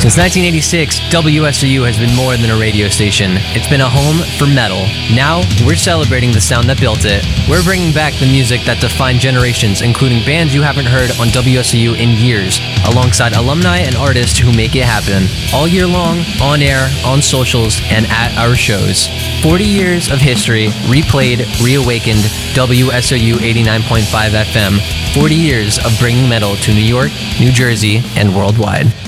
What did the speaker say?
Since 1986, WSOU has been more than a radio station. It's been a home for metal. Now, we're celebrating the sound that built it. We're bringing back the music that defined generations, including bands you haven't heard on WSOU in years, alongside alumni and artists who make it happen. All year long, on air, on socials, and at our shows. 40 years of history, replayed, reawakened, WSOU 89.5 FM. 40 years of bringing metal to New York, New Jersey, and worldwide.